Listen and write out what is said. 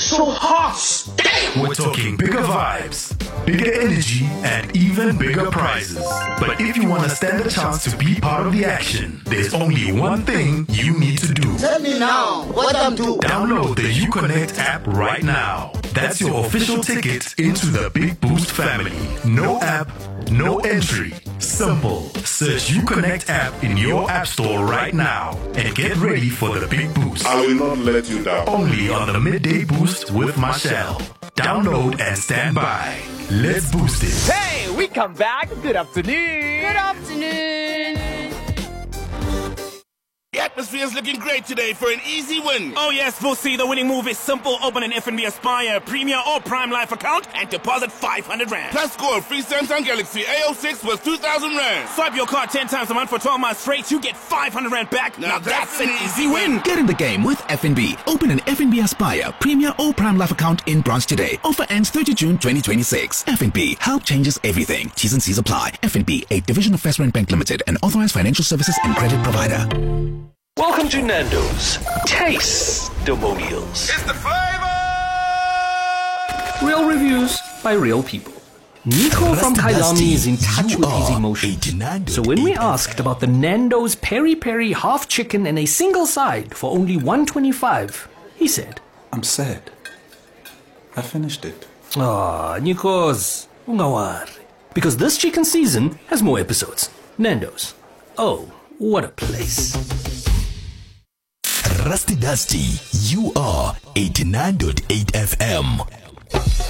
so hot. We're talking bigger vibes, bigger energy, and even bigger prizes. But if you want to stand a chance to be part of the action, there's only one thing you need to do. Tell me now, what I'm doing? Download the UConnect app right now. That's your official ticket into the Big Boost family. No app, no entry. Simple. Search UConnect app in your app store right now and get ready for the Big Boost. I will not let you down. Only on the Midday Boost with Marshall. Download and stand by. Let's boost it. Hey, we come back. Good afternoon. Good afternoon. The atmosphere is looking great today for an easy win. Oh yes, we'll see. The winning move is simple. Open an FNB Aspire Premier or Prime Life account and deposit 500 Rand. Plus score a free Samsung Galaxy A06 worth 2,000 Rand. Swipe your card 10 times a month for 12 months straight. You get 500 Rand back. Now that's an easy win. Get in the game with FNB. Open an FNB Aspire Premier or Prime Life account in branch today. Offer ends 30 June 2026. FNB. Help changes everything. T's and C's apply. FNB, a division of FirstRand Bank Limited, an authorized financial services and credit provider. Welcome to Nando's Taste-Demonials. It's the flavor! Real reviews by real people. Nico from Kailami is in touch with his emotions. So when we asked about the Nando's Peri Peri half chicken and a single side for only 125, he said, I'm sad. I finished it. Ah, Nikos, ungawari. Because this chicken season has more episodes. Nando's. Oh, what a place. Rusty Dusty, you are 89.8 FM.